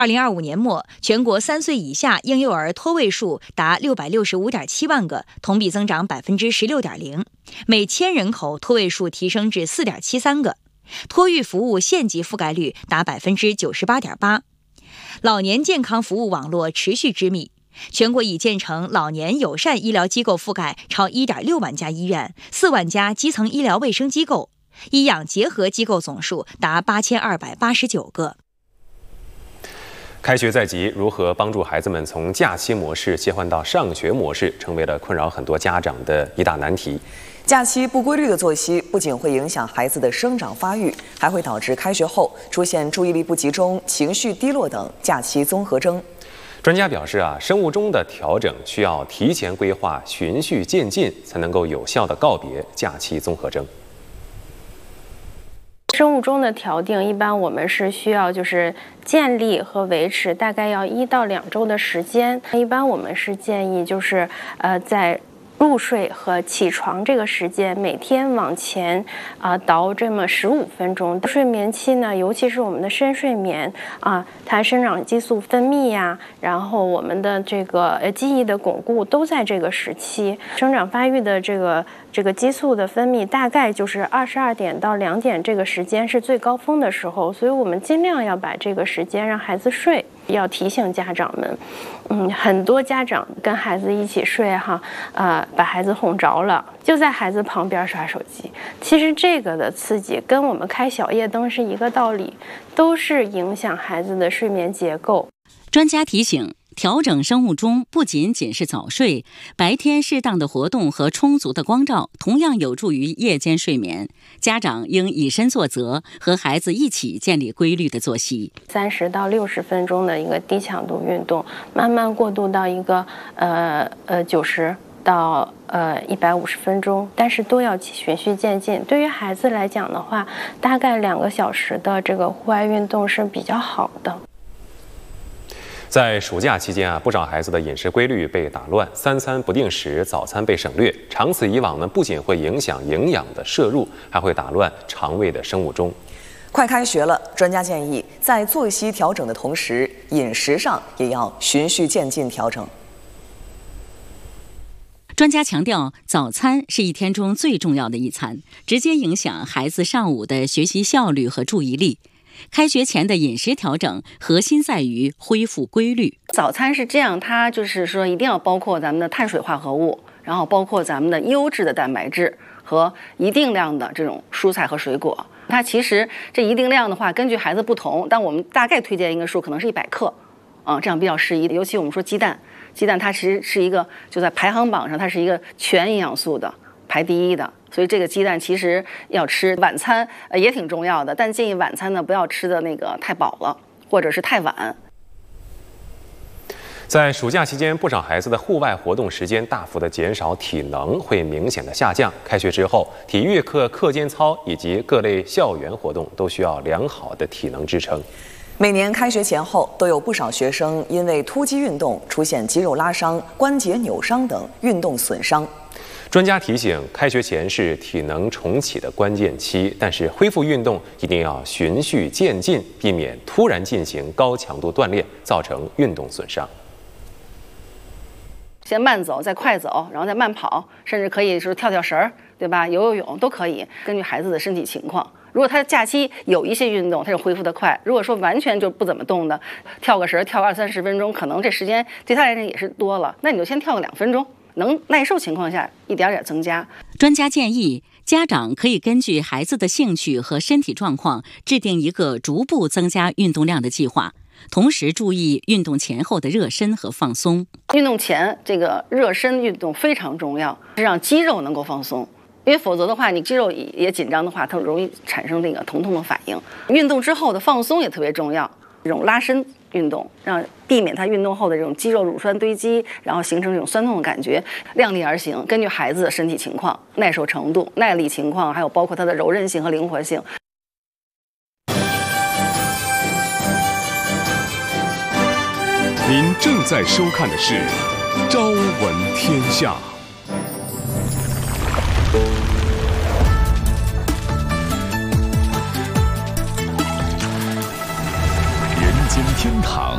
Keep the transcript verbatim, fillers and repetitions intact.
二零二五年末，全国三岁以下婴幼儿托位数达六百六十五点七万个，同比增长百分之十六点零，每千人口托位数提升至四点七三个，托育服务县级覆盖率达百分之九十八点八。老年健康服务网络持续织密，全国已建成老年友善医疗机构覆盖超一点六万家医院、四万家基层医疗卫生机构，医养结合机构总数达八千二百八十九个。 开学在即，如何帮助孩子们从假期模式切换到上学模式，成为了困扰很多家长的一大难题。 假期不规律的作息不仅会影响孩子的生长发育，还会导致开学后出现注意力不集中、情绪低落等假期综合征。 专家表示啊，生物钟的调整需要提前规划，循序渐进，才能够有效地告别假期综合征。 生物钟的调定，一般我们是需要就是建立和维持大概要一到两周的时间。一般我们是建议就是呃在入睡和起床这个时间，每天往前啊、呃、倒这么十五分钟。睡眠期呢，尤其是我们的深睡眠啊，它生长激素分泌呀，然后我们的这个呃记忆的巩固都在这个时期。生长发育的这个这个激素的分泌大概就是二十二点到两点这个时间是最高峰的时候，所以我们尽量要把这个时间让孩子睡。要提醒家长们，嗯，很多家长跟孩子一起睡哈，呃，把孩子哄着了，就在孩子旁边刷手机。其实这个的刺激跟我们开小夜灯是一个道理，都是影响孩子的睡眠结构。 专家提醒，调整生物钟不仅仅是早睡，白天适当的活动和充足的光照同样有助于夜间睡眠。家长应以身作则，和孩子一起建立规律的作息。 三十到六十分钟的一个低强度运动，慢慢过渡到一个呃呃九十到呃一百五十分钟，但是都要循序渐进。对于孩子来讲的话，大概两个小时的这个户外运动是比较好的。 在暑假期间啊，不少孩子的饮食规律被打乱，三餐不定时，早餐被省略。长此以往呢，不仅会影响营养的摄入，还会打乱肠胃的生物钟。 快开学了，专家建议在作息调整的同时，饮食上也要循序渐进调整。 专家强调，早餐是一天中最重要的一餐，直接影响孩子上午的学习效率和注意力。开学前的饮食调整核心在于恢复规律。 早餐是这样，它就是说一定要包括咱们的碳水化合物，然后包括咱们的优质的蛋白质和一定量的这种蔬菜和水果。它其实这一定量的话，根据孩子不同，但我们大概推荐一个数，可能是一百克，啊、嗯，这样比较适宜。尤其我们说鸡蛋，鸡蛋它其实是一个就在排行榜上，它是一个全营养素的排第一的。所以这个鸡蛋其实要吃，晚餐呃也挺重要的，但建议晚餐呢不要吃的那个太饱了，或者是太晚。 在暑假期间，不少孩子的户外活动时间大幅的减少，体能会明显的下降。开学之后，体育课、课间操以及各类校园活动都需要良好的体能支撑。 每年开学前后，都有不少学生因为突击运动出现肌肉拉伤、关节扭伤等运动损伤。 专家提醒，开学前是体能重启的关键期，但是恢复运动一定要循序渐进，避免突然进行高强度锻炼，造成运动损伤。 先慢走，再快走，然后再慢跑，甚至可以说跳跳绳儿，对吧？游游泳都可以，根据孩子的身体情况。如果他假期有一些运动，他是恢复得快；如果说完全就不怎么动的，跳个绳跳个二三十分钟，可能这时间对他来讲也是多了。那你就先跳个两分钟。能耐受情况下一点点增加。 专家建议，家长可以根据孩子的兴趣和身体状况，制定一个逐步增加运动量的计划，同时注意运动前后的热身和放松。 运动前这个热身运动非常重要，是让肌肉能够放松。因为否则的话，你肌肉也紧张的话，它容易产生那个疼痛的反应。运动之后的放松也特别重要，这种拉伸运动，让避免它运动后的这种肌肉乳酸堆积，然后形成这种酸痛的感觉，量力而行，根据孩子的身体情况、耐受程度、耐力情况，还有包括它的柔韧性和灵活性。 您正在收看的是《朝闻天下》。人间天堂。